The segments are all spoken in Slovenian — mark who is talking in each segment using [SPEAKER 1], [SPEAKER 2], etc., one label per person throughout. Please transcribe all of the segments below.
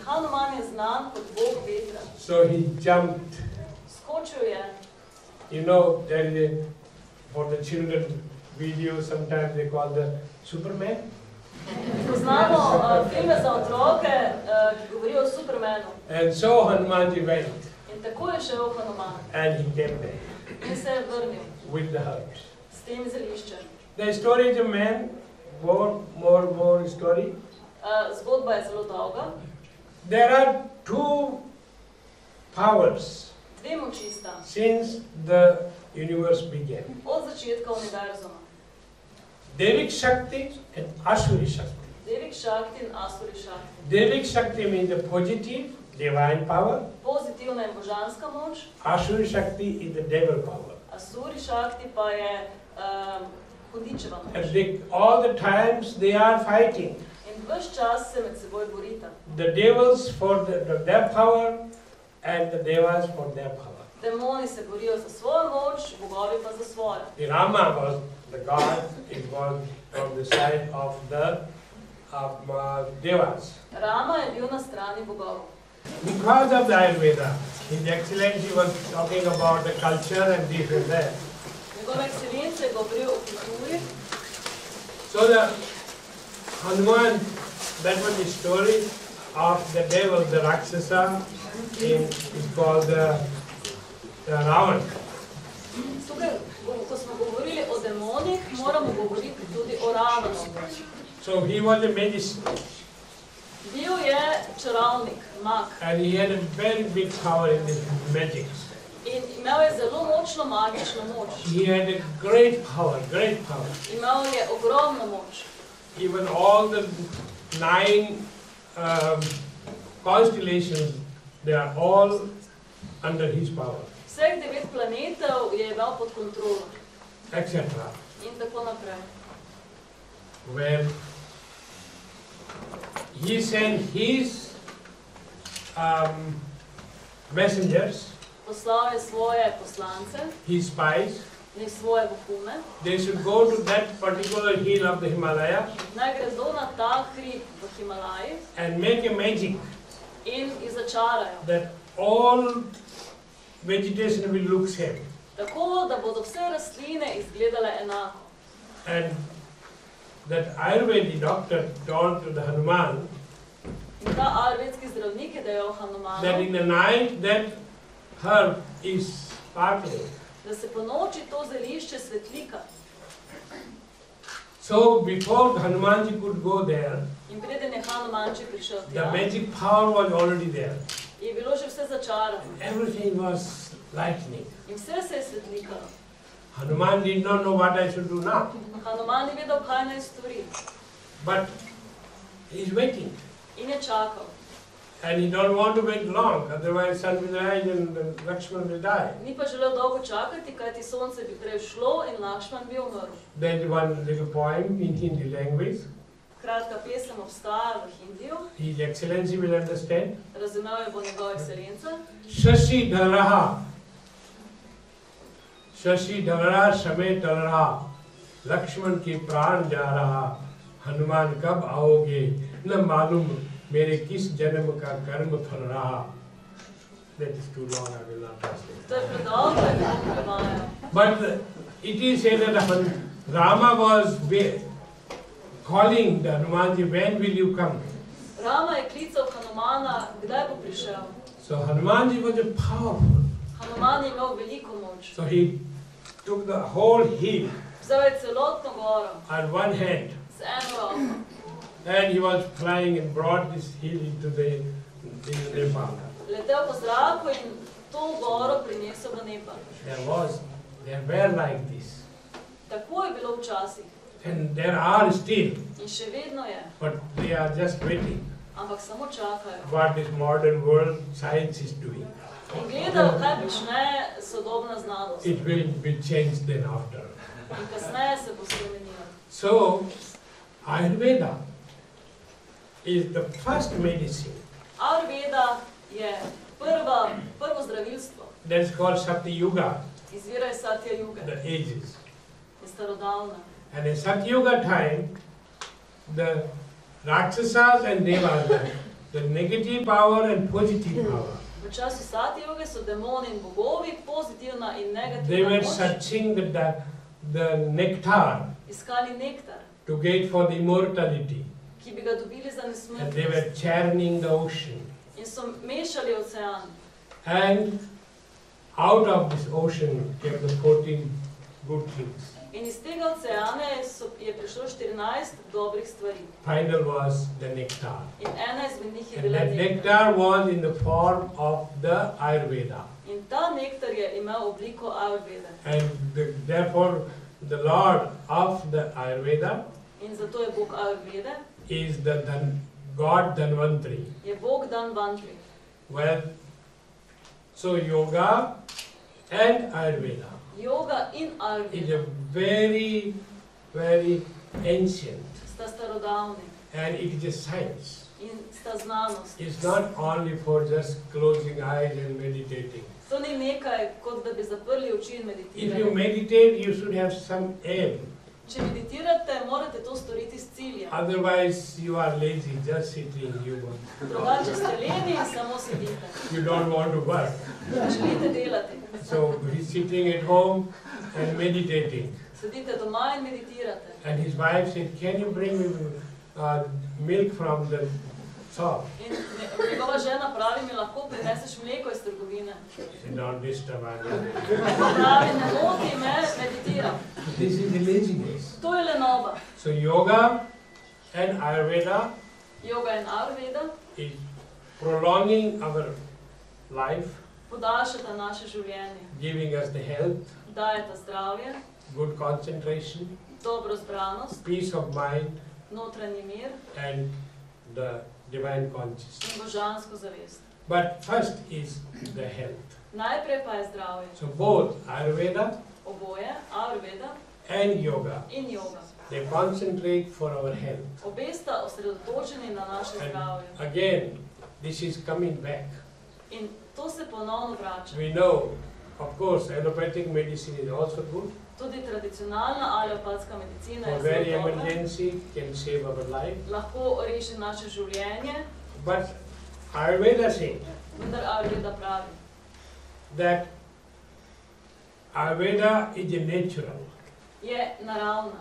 [SPEAKER 1] Hanuman je znan kot bog vetra.
[SPEAKER 2] So he jumped.
[SPEAKER 1] Skočil je.
[SPEAKER 2] You know, there is a, for the children video, sometimes they call the Superman.
[SPEAKER 1] Poznamo filme za otroke, ki govorijo o Supermanu.
[SPEAKER 2] And so Hanumanji went.
[SPEAKER 1] In tako je šel Hanuman.
[SPEAKER 2] And he came back.
[SPEAKER 1] In se je vrnil.
[SPEAKER 2] With the herbs.
[SPEAKER 1] S tem zeliščem.
[SPEAKER 2] The story is a man, more story.
[SPEAKER 1] Zgodba je zelo dolga.
[SPEAKER 2] There are two powers.
[SPEAKER 1] Dve moči sta.
[SPEAKER 2] Since the universe began.
[SPEAKER 1] Od začetka univerzuma.
[SPEAKER 2] Devik Shakti and Asuri Shakti.
[SPEAKER 1] Devik Shakti in Asuri Shakti.
[SPEAKER 2] Devik Shakti means the positive, divine power.
[SPEAKER 1] Pozitivna in božanska moč.
[SPEAKER 2] Asuri Shakti is the devil power.
[SPEAKER 1] Asuri Shakti pa je hudičeva moč.
[SPEAKER 2] And all the times they are fighting.
[SPEAKER 1] In ves čas se med seboj borita.
[SPEAKER 2] The devils for their power and the devas for their power.
[SPEAKER 1] Demoni se borijo za svojo moč, bogovi pa za svojo.
[SPEAKER 2] The Rama was the god, it was from the side of the devas.
[SPEAKER 1] Rama je bil na strani bogov.
[SPEAKER 2] Because of the Ayurveda, His Excellency was talking about the culture and this and that.
[SPEAKER 1] Njegova ekscelenca je govoril o kulturi.
[SPEAKER 2] So the Hanuman, that was the story of the devil, the Rakshasa, is called the Ravan.
[SPEAKER 1] Tukaj, ko smo govorili o demonih, moramo govoriti tudi o Ravanu.
[SPEAKER 2] So he was a magician.
[SPEAKER 1] Bil je čarovnik, mag.
[SPEAKER 2] And he had a very big power in his magic.
[SPEAKER 1] In imel je zelo močno magično moč.
[SPEAKER 2] He had a great power, great power.
[SPEAKER 1] Imel je ogromno moč.
[SPEAKER 2] Even all the 9 constellations, they are all under his power.
[SPEAKER 1] Vseh 9 planetov je imel pod kontrolo.
[SPEAKER 2] Etc.
[SPEAKER 1] In tako naprej.
[SPEAKER 2] When he sent his messengers,
[SPEAKER 1] Poslal je svoje poslance,
[SPEAKER 2] his spies,
[SPEAKER 1] svoje vohume,
[SPEAKER 2] they should go to that particular hill of the Himalaya
[SPEAKER 1] naj gredo na ta hrib v Himalaji
[SPEAKER 2] and make a magic
[SPEAKER 1] in začarajo.
[SPEAKER 2] that all vegetation will look same.
[SPEAKER 1] Tako, da bodo vse rastline izgledale enako.
[SPEAKER 2] And that Ayurvedic doctor told to the Hanuman
[SPEAKER 1] In ta ayurvedski zdravnik je dejal Hanumanu,
[SPEAKER 2] that in the night that herb is sparkling.
[SPEAKER 1] Da se po noči to zelišče svetlika.
[SPEAKER 2] So before Hanumanji could go there,
[SPEAKER 1] In preden je Hanumanči prišel
[SPEAKER 2] the
[SPEAKER 1] tja,
[SPEAKER 2] magic power was already there.
[SPEAKER 1] je bilo že vse začarano.
[SPEAKER 2] Everything was lightning.
[SPEAKER 1] In vse se je svetlikalo.
[SPEAKER 2] Hanuman did not know what I should do now.
[SPEAKER 1] Hanuman ni vedel, kaj naj stori.
[SPEAKER 2] But he is waiting.
[SPEAKER 1] In je čakal.
[SPEAKER 2] And he don't want to wait long, otherwise sun will rise and Lakshman will die.
[SPEAKER 1] Ni pa želel dolgo čakati, kajti sonce bi prej šlo in Lakšman bi umrl.
[SPEAKER 2] There is one little poem in Hindi language.
[SPEAKER 1] Kratka pesem obstaja v Hindiju.
[SPEAKER 2] His Excellency will understand.
[SPEAKER 1] Razumel je bo njegova ekscelenca.
[SPEAKER 2] Shashi Dhalraha, Shashi Dhalra Shame Dhalra, Lakshman ki pran ja raha, Hanuman kab aoge, na malum mere kis janam ka karm phal raha. That is too long, I will not translate.
[SPEAKER 1] To je predolgo, je bilo prevajal.
[SPEAKER 2] But it is said that Rama was calling the Hanumanji, when will you come?
[SPEAKER 1] Rama je klical Hanumana, kdaj bo prišel.
[SPEAKER 2] So Hanumanji was a powerful.
[SPEAKER 1] Hanuman je imel veliko moč.
[SPEAKER 2] So he took the whole hill
[SPEAKER 1] Vzel je celotno goro
[SPEAKER 2] on one hand,
[SPEAKER 1] z eno roko.
[SPEAKER 2] and he was flying and brought this hill into the Nepal.
[SPEAKER 1] Letel po zraku in to goro prinesel v Nepal.
[SPEAKER 2] There were like this,
[SPEAKER 1] Tako je bilo včasih.
[SPEAKER 2] and there are still,
[SPEAKER 1] In še vedno je.
[SPEAKER 2] but they are just waiting
[SPEAKER 1] Ampak samo čakajo.
[SPEAKER 2] what this modern world science is doing.
[SPEAKER 1] In gledajo, kaj počne sodobna znanost.
[SPEAKER 2] It will be changed then after.
[SPEAKER 1] In kasneje se bo spremenilo.
[SPEAKER 2] So, Ayurveda is the first medicine.
[SPEAKER 1] Ayurveda je prvo zdravilstvo.
[SPEAKER 2] That's called Satya Yuga,
[SPEAKER 1] Izvira iz Satya Yuge.
[SPEAKER 2] the ages.
[SPEAKER 1] Je starodavna.
[SPEAKER 2] And in Satya Yuga time, the Rakshasas and Devas, the negative power and positive power.
[SPEAKER 1] V času sati joge so demoni in bogovi, pozitivna in
[SPEAKER 2] They
[SPEAKER 1] negativna
[SPEAKER 2] were
[SPEAKER 1] moč,
[SPEAKER 2] searching the nectar
[SPEAKER 1] iskali nektar,
[SPEAKER 2] to get for the immortality.
[SPEAKER 1] ki bi ga dobili za
[SPEAKER 2] And they were
[SPEAKER 1] nesmrtnost.
[SPEAKER 2] churning the ocean.
[SPEAKER 1] In so mešali ocean.
[SPEAKER 2] And out of this ocean came the 14 good things.
[SPEAKER 1] In iz tega oceana je prišlo 14 dobrih stvari.
[SPEAKER 2] Final was the nectar.
[SPEAKER 1] In ena izmed njih je
[SPEAKER 2] And
[SPEAKER 1] bila
[SPEAKER 2] that
[SPEAKER 1] nektar.
[SPEAKER 2] nectar was in the form of the Ayurveda.
[SPEAKER 1] In ta nektar je imel obliko Ayurvede.
[SPEAKER 2] And therefore the Lord of the Ayurveda
[SPEAKER 1] In zato je Bog Ayurvede,
[SPEAKER 2] is the God Dhanvantri.
[SPEAKER 1] je Bog Dhanvantri.
[SPEAKER 2] Well, so yoga and Ayurveda
[SPEAKER 1] Yoga in
[SPEAKER 2] is
[SPEAKER 1] Ayurveda
[SPEAKER 2] a very, very ancient,
[SPEAKER 1] sta starodavni
[SPEAKER 2] and it is a science.
[SPEAKER 1] in sta znanost.
[SPEAKER 2] It's not only for just closing eyes and meditating.
[SPEAKER 1] To ni nekaj, kot da bi zaprli oči in
[SPEAKER 2] If you
[SPEAKER 1] meditirali.
[SPEAKER 2] meditate, you should have some aim.
[SPEAKER 1] Če meditirate, morate to storiti s ciljem.
[SPEAKER 2] Otherwise, you are lazy, just sitting.
[SPEAKER 1] Drugače ste leni in samo sedite.
[SPEAKER 2] You don't want to work.
[SPEAKER 1] Ne želite delati.
[SPEAKER 2] So he's sitting at home and meditating.
[SPEAKER 1] Sedite doma in meditirate.
[SPEAKER 2] And his wife said, "Can you bring me milk from the shop?"
[SPEAKER 1] In njegova žena pravi, mi lahko prineseš mleko iz trgovine.
[SPEAKER 2] He said, "Don't disturb me."
[SPEAKER 1] Pravi, ne moti me, meditiram.
[SPEAKER 2] This is the laziness.
[SPEAKER 1] To je lenoba.
[SPEAKER 2] So yoga and Ayurveda
[SPEAKER 1] Yoga in Ayurveda
[SPEAKER 2] is prolonging our life,
[SPEAKER 1] podaljšata naše življenje.
[SPEAKER 2] giving us the health,
[SPEAKER 1] Dajeta zdravje,
[SPEAKER 2] good concentration,
[SPEAKER 1] dobro zbranost,
[SPEAKER 2] peace of mind,
[SPEAKER 1] notranji mir
[SPEAKER 2] and the divine consciousness.
[SPEAKER 1] in božansko zavest.
[SPEAKER 2] But first is the health.
[SPEAKER 1] Najprej pa je zdravje.
[SPEAKER 2] So both Ayurveda
[SPEAKER 1] Oboje, Ayurveda
[SPEAKER 2] and yoga,
[SPEAKER 1] in yoga.
[SPEAKER 2] they concentrate for our health.
[SPEAKER 1] Obe sta osredotočeni na naše zdravje.
[SPEAKER 2] And again, this is coming back.
[SPEAKER 1] In to se ponovno vrača.
[SPEAKER 2] We know, of course, allopathic medicine is also good.
[SPEAKER 1] Tudi tradicionalna aleopatska medicina
[SPEAKER 2] For
[SPEAKER 1] je
[SPEAKER 2] very
[SPEAKER 1] zelo dobra.
[SPEAKER 2] emergency, can save our life.
[SPEAKER 1] Lahko reši naše življenje,
[SPEAKER 2] But Ayurveda says
[SPEAKER 1] vendar Ayurveda pravi,
[SPEAKER 2] that Ayurveda is a natural,
[SPEAKER 1] je naravna.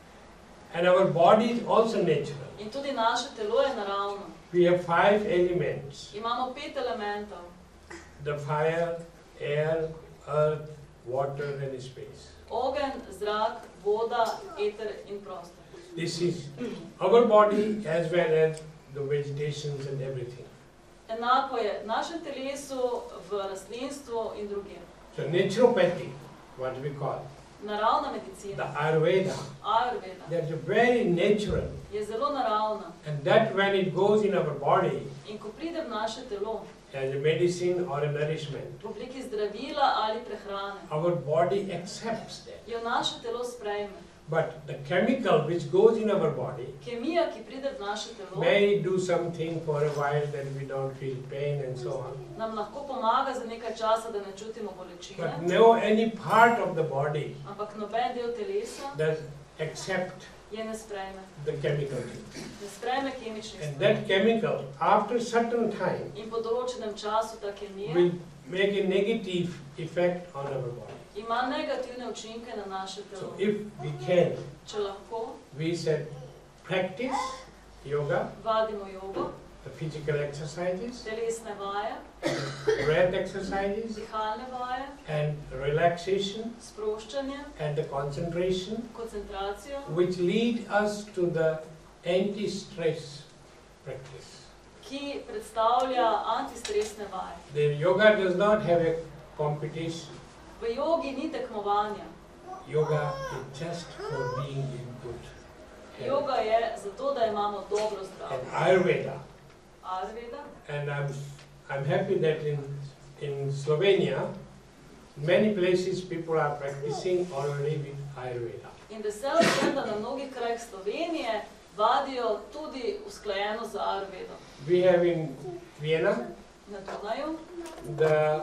[SPEAKER 2] and our body is also natural.
[SPEAKER 1] In tudi naše telo je naravno.
[SPEAKER 2] We have 5 elements:
[SPEAKER 1] Imamo 5 elementov.
[SPEAKER 2] the fire, air, earth, water, and space.
[SPEAKER 1] Ogenj, zrak, voda, eter in prostor.
[SPEAKER 2] This is our body as well as the vegetations and everything.
[SPEAKER 1] Enako je v našem telesu, v rastlinstvu in drugje.
[SPEAKER 2] So naturopathy, what we call
[SPEAKER 1] Naravna
[SPEAKER 2] the
[SPEAKER 1] medicina,
[SPEAKER 2] Ayurveda,
[SPEAKER 1] Ayurveda,
[SPEAKER 2] that's very natural,
[SPEAKER 1] je zelo naravna.
[SPEAKER 2] and that when it goes in our body
[SPEAKER 1] In ko pride v naše telo,
[SPEAKER 2] as a medicine or a nourishment,
[SPEAKER 1] v obliki zdravila ali prehrane,
[SPEAKER 2] our body accepts that.
[SPEAKER 1] jo naše telo sprejme.
[SPEAKER 2] But the chemical which goes in our body
[SPEAKER 1] Kemija, ki pride v naše telo,
[SPEAKER 2] may do something for a while that we don't feel pain and so on.
[SPEAKER 1] nam lahko pomaga za nekaj časa, da ne čutimo bolečine,
[SPEAKER 2] But no any part of the body
[SPEAKER 1] ampak noben del telesa
[SPEAKER 2] does accept
[SPEAKER 1] je ne sprejme.
[SPEAKER 2] the chemical things.
[SPEAKER 1] Ne sprejme kemičnih
[SPEAKER 2] And
[SPEAKER 1] stvari.
[SPEAKER 2] that chemical, after certain time,
[SPEAKER 1] In po določenem času ta kemija
[SPEAKER 2] will make a negative effect on our body.
[SPEAKER 1] ima negativne učinke na naše
[SPEAKER 2] So
[SPEAKER 1] telo.
[SPEAKER 2] if we can,
[SPEAKER 1] Če lahko,
[SPEAKER 2] we said practice yoga,
[SPEAKER 1] vadimo jogo,
[SPEAKER 2] the physical exercises,
[SPEAKER 1] telesne vaje,
[SPEAKER 2] breath exercises,
[SPEAKER 1] dihalne vaje,
[SPEAKER 2] and relaxation
[SPEAKER 1] sproščanje,
[SPEAKER 2] and the concentration,
[SPEAKER 1] koncentracijo,
[SPEAKER 2] which lead us to the anti-stress practice.
[SPEAKER 1] ki predstavlja antistresne vaje.
[SPEAKER 2] The yoga does not have a competition.
[SPEAKER 1] V jogi ni tekmovanja.
[SPEAKER 2] Yoga is just for being in good health.
[SPEAKER 1] Joga je zato, da imamo dobro
[SPEAKER 2] And
[SPEAKER 1] zdravje.
[SPEAKER 2] Ayurveda.
[SPEAKER 1] Ayurveda.
[SPEAKER 2] And I'm happy that in Slovenia, many places people are practicing already with Ayurveda.
[SPEAKER 1] In vesel sem, da na mnogih krajih Slovenije vadijo tudi usklajeno z Ayurvedom.
[SPEAKER 2] We have in Vienna
[SPEAKER 1] Na Dunaju
[SPEAKER 2] the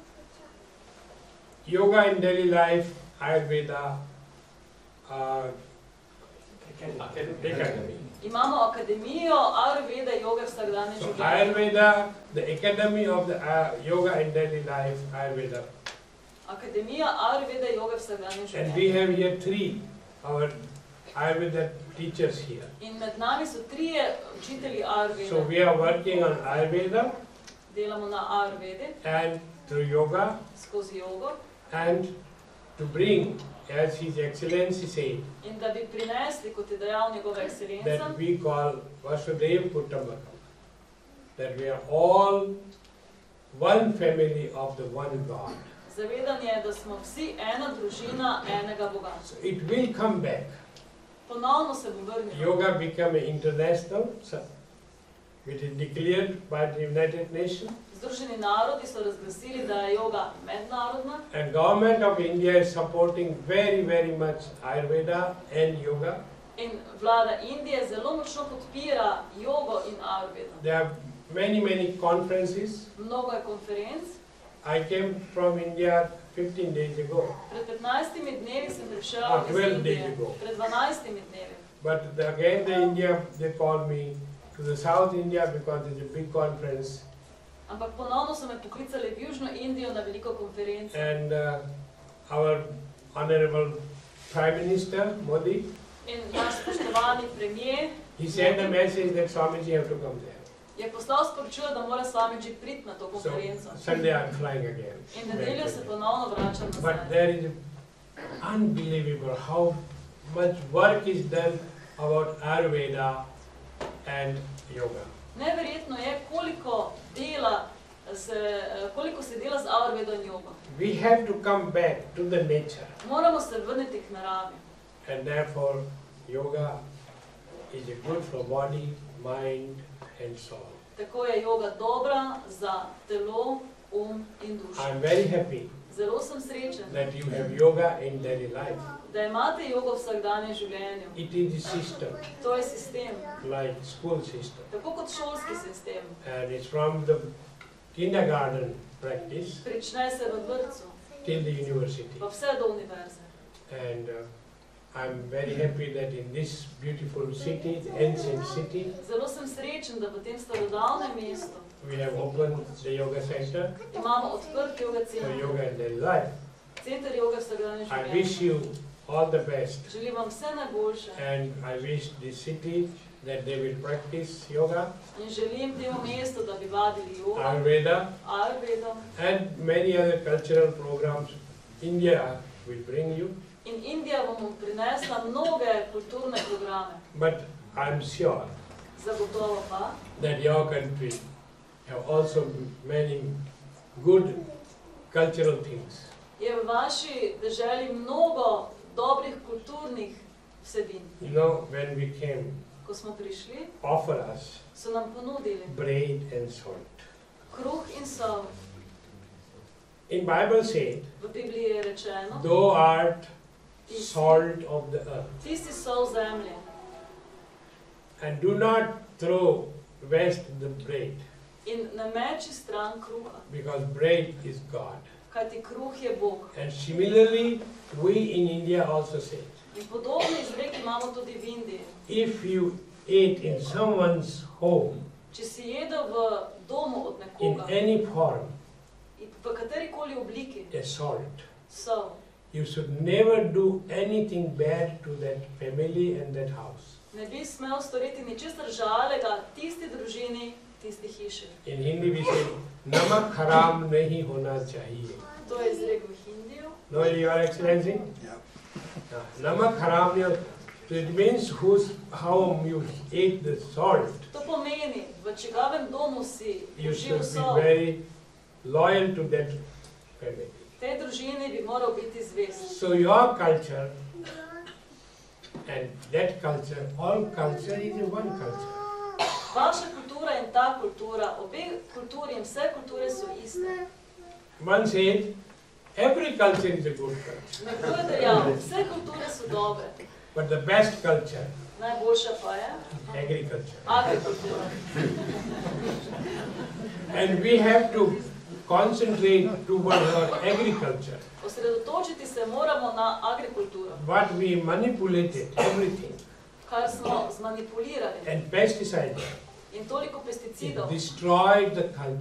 [SPEAKER 2] Yoga in Daily Life Ayurveda Academy.
[SPEAKER 1] Imamo akademijo Ayurveda joge vsakdanje
[SPEAKER 2] So
[SPEAKER 1] življenje.
[SPEAKER 2] Ayurveda, the academy of the yoga in daily life, Ayurveda.
[SPEAKER 1] Akademija Ayurveda joge vsakdanje
[SPEAKER 2] And we
[SPEAKER 1] življenje.
[SPEAKER 2] have here three, our Ayurveda teachers here.
[SPEAKER 1] In med nami so trije učitelji
[SPEAKER 2] So
[SPEAKER 1] Ayurveda.
[SPEAKER 2] we are working on Ayurveda
[SPEAKER 1] Delamo na Ayurvedi
[SPEAKER 2] and through yoga
[SPEAKER 1] skozi jogo.
[SPEAKER 2] and to bring, as His Excellency said,
[SPEAKER 1] In da bi prinesli, kot je dejal njegova ekscelenca,
[SPEAKER 2] that we call Vasudev Kutumbakam. That we are all one family of the one God.
[SPEAKER 1] zavedanje, da smo vsi ena družina enega Boga.
[SPEAKER 2] So it will come back.
[SPEAKER 1] Ponovno se bo vrnil.
[SPEAKER 2] Yoga become international, so it is declared by the United Nations.
[SPEAKER 1] Združeni narodi so razglasili, da je joga mednarodna
[SPEAKER 2] And government of India is supporting very, very much Ayurveda and yoga.
[SPEAKER 1] in vlada Indije zelo močno podpira jogo in Ayurvedo.
[SPEAKER 2] There are many, many conferences.
[SPEAKER 1] Mnogo je konferenc.
[SPEAKER 2] I came from India 15 days ago,
[SPEAKER 1] Pred 15 dnevi sem prišel iz
[SPEAKER 2] 12 days
[SPEAKER 1] Indije.
[SPEAKER 2] ago.
[SPEAKER 1] Pred 12 dnevi.
[SPEAKER 2] but again the India, they called me to the South India because it's a big conference.
[SPEAKER 1] Ampak ponovno so me poklicali v Južno Indijo na veliko konferenco.
[SPEAKER 2] And our Honorable Prime Minister, Modi,
[SPEAKER 1] In naš spoštovani premier
[SPEAKER 2] he sent a message that Swamiji have to come there.
[SPEAKER 1] je poslal sporočilo, da mora Swamiji priti na to
[SPEAKER 2] So
[SPEAKER 1] konferenco.
[SPEAKER 2] Sunday I'm flying again.
[SPEAKER 1] In nedeljo se ponovno vračam
[SPEAKER 2] But
[SPEAKER 1] nazaj.
[SPEAKER 2] there is unbelievable how much work is done about Ayurveda and yoga.
[SPEAKER 1] Neverjetno je, koliko se dela z Ayurvedo in jogo.
[SPEAKER 2] We have to come back to the nature,
[SPEAKER 1] Moramo se vrniti k naravi.
[SPEAKER 2] and therefore yoga is a good for body, mind and soul.
[SPEAKER 1] Tako je joga dobra za telo, in dušo.
[SPEAKER 2] I'm very happy
[SPEAKER 1] Zelo sem srečen,
[SPEAKER 2] that you have yoga in daily life.
[SPEAKER 1] da imate jogo v vsakdanjem življenju.
[SPEAKER 2] It is a system,
[SPEAKER 1] To je sistem,
[SPEAKER 2] like school system,
[SPEAKER 1] tako kot šolski sistem.
[SPEAKER 2] and it's from the kindergarten practice
[SPEAKER 1] Prične se v vrtcu,
[SPEAKER 2] till the university.
[SPEAKER 1] pa vse do univerze.
[SPEAKER 2] And I'm very happy that in this beautiful city, ancient city,
[SPEAKER 1] Zelo sem srečen, da v tem starodavnem mestu
[SPEAKER 2] we have opened the yoga center
[SPEAKER 1] imamo odprt joga
[SPEAKER 2] for
[SPEAKER 1] center.
[SPEAKER 2] yoga in daily life.
[SPEAKER 1] Center joga v vsakdanjem
[SPEAKER 2] I wish
[SPEAKER 1] življenju.
[SPEAKER 2] you all the best,
[SPEAKER 1] Želim vam vse najboljše
[SPEAKER 2] and I wish this city that they will practice yoga,
[SPEAKER 1] in želim temu mestu, da bi vadili jogo,
[SPEAKER 2] Ayurveda,
[SPEAKER 1] Ayurvedo
[SPEAKER 2] and many other cultural programs India will bring you.
[SPEAKER 1] in Indija vam prinesla mnoge kulturne programe.
[SPEAKER 2] But I'm sure
[SPEAKER 1] Zagotovo pa,
[SPEAKER 2] that your country have also many good cultural things.
[SPEAKER 1] je v vaši deželi mnogo dobrih kulturnih vsebin.
[SPEAKER 2] You know, when we came,
[SPEAKER 1] Ko smo prišli,
[SPEAKER 2] offer us
[SPEAKER 1] so nam ponudili
[SPEAKER 2] bread and salt.
[SPEAKER 1] kruh in sol.
[SPEAKER 2] In Bible said,
[SPEAKER 1] V Bibliji je rečeno,
[SPEAKER 2] thou art salt of the earth,
[SPEAKER 1] ti si sol zemlje
[SPEAKER 2] and do not throw waste the bread,
[SPEAKER 1] in ne meči stran kruha,
[SPEAKER 2] because bread is God.
[SPEAKER 1] kajti kruh je Bog.
[SPEAKER 2] And similarly, we in India also say,
[SPEAKER 1] In podobni izrek imamo tudi v Indiji.
[SPEAKER 2] if you ate in someone's home,
[SPEAKER 1] Če si jedel v domu od
[SPEAKER 2] in
[SPEAKER 1] nekoga,
[SPEAKER 2] any form,
[SPEAKER 1] v katerikoli obliki,
[SPEAKER 2] a salt,
[SPEAKER 1] sol,
[SPEAKER 2] you should never do anything bad to that family and that house.
[SPEAKER 1] ne bi smel storiti ničesar žalega tisti družini, tisti hiši.
[SPEAKER 2] In Hindi we say, namak haram nahi hona chahiye.
[SPEAKER 1] To je izrek v Hindiju.
[SPEAKER 2] No, Your Excellency?
[SPEAKER 3] Yeah.
[SPEAKER 2] Namak haram, so it means how you ate the salt,
[SPEAKER 1] To pomeni, v čigavem domu si
[SPEAKER 2] you
[SPEAKER 1] užil
[SPEAKER 2] should be
[SPEAKER 1] sol,
[SPEAKER 2] very loyal to that family.
[SPEAKER 1] tej družini bi moral biti zvest.
[SPEAKER 2] So your culture and that culture, all culture is one culture.
[SPEAKER 1] Vaša kultura in ta kultura, obe kulturi in vse kulture so iste.
[SPEAKER 2] One said, every culture is a good culture,
[SPEAKER 1] Nekdo je dejal, vse kulture so dobre,
[SPEAKER 2] but the best culture,
[SPEAKER 1] najboljša pa je
[SPEAKER 2] agriculture.
[SPEAKER 1] agrikultura.
[SPEAKER 2] And we have to concentrate towards our agriculture.
[SPEAKER 1] Osredotočiti se moramo na agrikulturo.
[SPEAKER 2] What we manipulated, everything,
[SPEAKER 1] kar smo zmanipulirali.
[SPEAKER 2] And pesticides.
[SPEAKER 1] In toliko
[SPEAKER 2] It
[SPEAKER 1] pesticidov.
[SPEAKER 2] destroyed the culture.